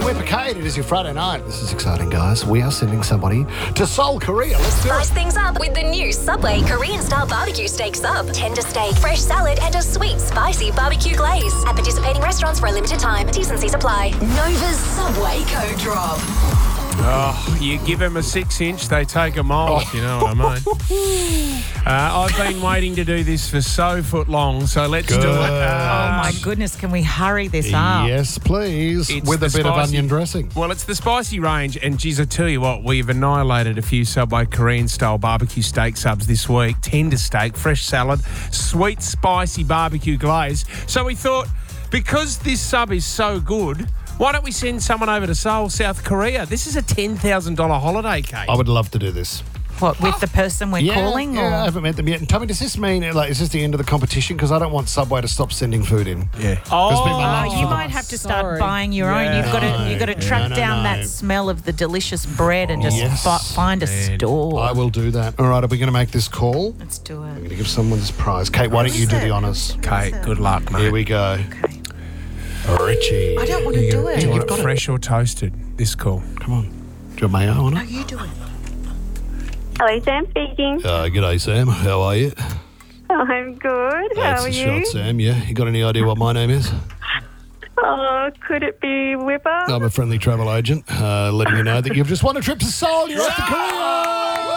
Whipper Kate, it is your Friday night. This is exciting, guys. We are sending somebody to Seoul, Korea. Let's do Spice it. things up with the new Subway Korean-style barbecue steak sub. Tender steak, fresh salad, and a sweet, spicy barbecue glaze. At participating restaurants for a limited time. T's and C's apply. Nova's Subway Code Drop. Oh, you give them a 6-inch, they take a mile, if you know what I mean. I've been waiting to do this for so long, so let's do it. Oh, my goodness. Can we hurry this up? Yes, please. It's With the a bit of spicy- onion dressing. Well, it's the spicy range, and geez, I tell you what, we've annihilated a few Subway Korean-style barbecue steak subs this week. Tender steak, fresh salad, sweet, spicy barbecue glaze. So we thought, because this sub is so good, why don't we send someone over to Seoul, South Korea? This is a $10,000 holiday, Kate. I would love to do this. What, with the person we're calling? Yeah, I or? haven't met them yet. And Tommy, does this mean, like, is this the end of the competition? Because I don't want Subway to stop sending food in. Yeah. Because people are like, You might have to start Sorry. buying your own. You've got to track down that smell of the delicious bread and just Yes. find a Man. store. I will do that. All right, are we going to make this call? Let's do I'm it. going to give someone this prize. Kate, why don't you do the honours? Kate, good luck, mate. Here we go. Okay. Richie. I don't want to do Do it. you want it fresh or toasted, this call? Come on. Do you want mayo on it? You do it. Hello, Sam speaking. G'day, Sam. How are you? I'm good. That's How are a you? shot, Sam. Yeah. You got any idea what my name is? Oh, could it be Whipper? I'm a friendly travel agent, letting you know that you've just won a trip to Seoul. You're off to Korea.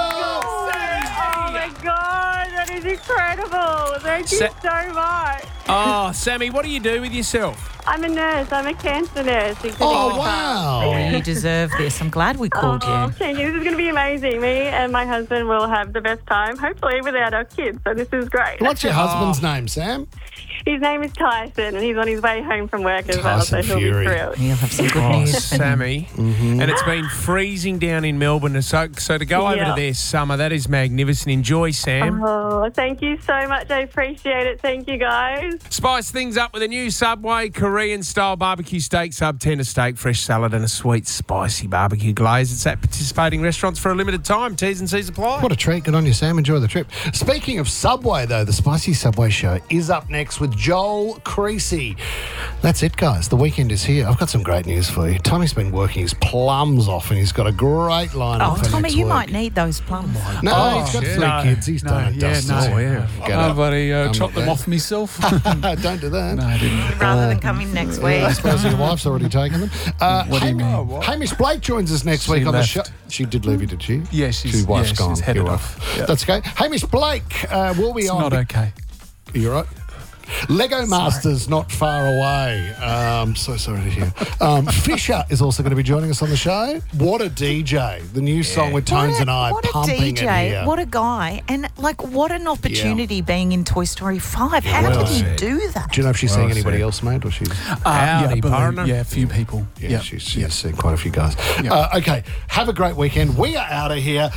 Oh my God, that is incredible. Thank you so much. Oh, Sammy, what do you do with yourself? I'm a nurse. I'm a cancer nurse. Oh, wow. You deserve this. I'm glad we called Oh, you. thank you. This is going to be amazing. Me and my husband will have the best time, hopefully without our kids. So this is great. What's your husband's name, Sam? His name is Tyson, and he's on his way home from work as well, so Tyson he'll Fury. be thrilled. You'll have some good Oh, news for him. Sammy. And it's been freezing down in Melbourne. So to go over to Yeah. their summer, that is magnificent. Enjoy, Sam. Oh, thank you so much. I appreciate it. Thank you, guys. Spice things up with a new Subway Korean-style barbecue steak sub, tender steak, fresh salad, and a sweet, spicy barbecue glaze. It's at participating restaurants for a limited time. T's and C's apply. What a treat. Good on you, Sam. Enjoy the trip. Speaking of Subway, though, the Spicy Subway Show is up next with Joel Creasy. That's it, guys. The weekend is here. I've got some great news for you. Tommy's been working his plums off, and he's got a great lineup Oh, for Tommy, next you week. might need those plums. No, he's got shit. 3 No, kids. He's done it. yeah, Dustin. no. Oh, yeah. Get up. Nobody chopped not them there. off myself. Don't do that. No, I didn't. Rather than coming next week. I suppose your wife's already taken them. What do you mean? Hamish Blake joins us next She week on the left. show. She did leave you, did she? Yeah, she's wife's gone. headed Your off. wife. Yeah. That's okay. Hamish Blake will be It's on. not okay. You're right. Lego Masters not far away. So sorry to hear. Fisher is also going to be joining us on the show. What a DJ. The new song with Tones and I What a pumping DJ, it here. what a guy, and what an opportunity being in Toy Story 5. How well did he said. do that? Do you know if she's seeing Well anybody said. else, mate? Or she's Howdy, I believe- partner. Yeah, a few people. yeah, she's seen quite a few guys. Yeah. Okay, have a great weekend. We are out of here.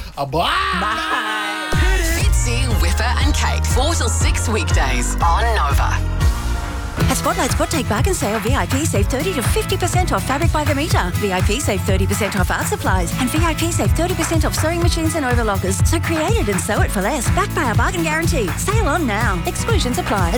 Bye. Fitzy, Whipper and Kate. 4 till 6 weekdays on Nova. At Spotlight Spot Take Bargain Sale, VIP save 30 to 50% off fabric by the metre. VIP save 30% off art supplies. And VIP save 30% off sewing machines and overlockers. So create it and sew it for less. Backed by our bargain guarantee. Sale on now. Exclusions apply.